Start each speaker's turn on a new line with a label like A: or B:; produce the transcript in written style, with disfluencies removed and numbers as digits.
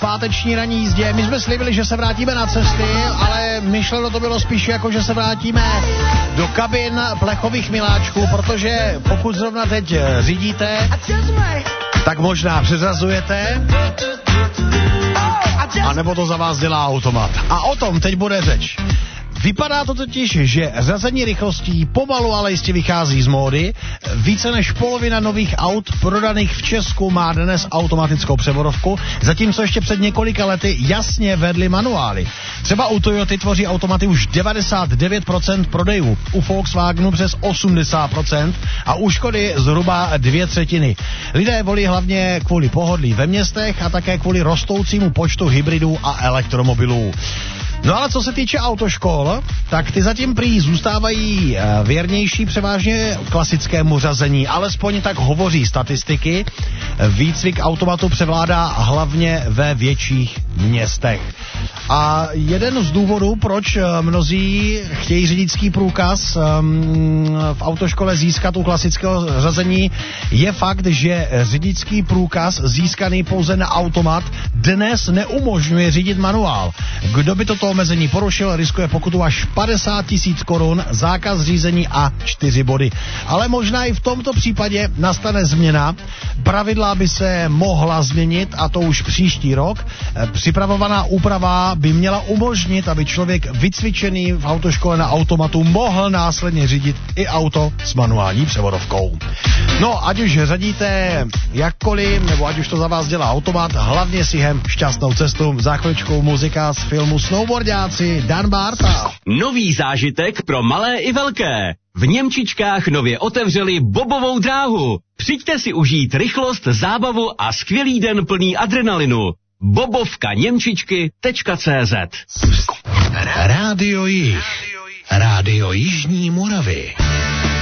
A: páteční ranní jízdě. My jsme slibili, že se vrátíme na cesty, ale myšleno to bylo spíš jako, že se vrátíme do kabin plechových miláčků, protože pokud zrovna teď řídíte, tak možná přeřazujete, anebo to za vás dělá automat. A o tom teď bude řeč. Vypadá to totiž, že řazení rychlostí pomalu, ale jistě vychází z módy. Více než polovina nových aut prodaných v Česku má dnes automatickou převodovku, zatímco ještě před několika lety jasně vedly manuály. Třeba u Toyoty tvoří automaty už 99% prodejů, u Volkswagenu přes 80% a u Škody zhruba 2/3. Lidé volí hlavně kvůli pohodlí ve městech a také kvůli rostoucímu počtu hybridů a elektromobilů. No ale co se týče autoškol, tak ty zatím prý zůstávají věrnější převážně klasickému řazení, alespoň tak hovoří statistiky. Výcvik automatu převládá hlavně ve větších městech. A jeden z důvodů, proč mnozí chtějí řidičský průkaz v autoškole získat u klasického řazení, je fakt, že řidičský průkaz získaný pouze na automat dnes neumožňuje řídit manuál. Kdo by toto omezení porušil, riskuje pokutu až 50 000 korun, zákaz řízení a 4 body. Ale možná i v tomto případě nastane změna. Pravidla by se mohla změnit, a to už příští rok. Připravovaná úprava by měla umožnit, aby člověk vycvičený v autoškole na automatu mohl následně řídit i auto s manuální převodovkou. No, ať už řadíte jakkoliv, nebo ať už to za vás dělá automat, hlavně si hem šťastnou cestu. Za chvíličkou muzika z filmu Snowboardáci, Dan Barta.
B: Nový zážitek pro malé i velké. V Němčičkách nově otevřeli bobovou dráhu. Přijďte si užít rychlost, zábavu a skvělý den plný adrenalinu. bobovkaněmčičky.cz
C: Rádio Jih. Rádio Jižní Moravy.